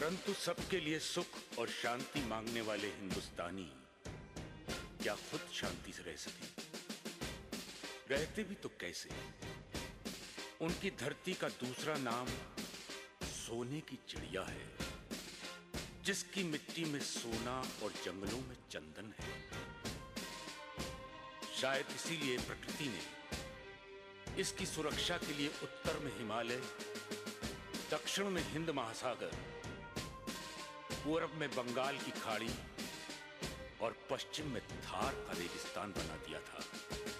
परंतु सबके लिए सुख और शांति मांगने वाले हिंदुस्तानी क्या खुद शांति से रह सके? रहते भी तो कैसे? उनकी धरती का दूसरा नाम सोने की चिड़िया है, जिसकी मिट्टी में सोना और जंगलों में चंदन है। शायद इसीलिए प्रकृति ने इसकी सुरक्षा के लिए उत्तर में हिमालय, दक्षिण में हिंद महासागर, पूर्व में बंगाल की खाड़ी और पश्चिम में थार का रेगिस्तान बना दिया था।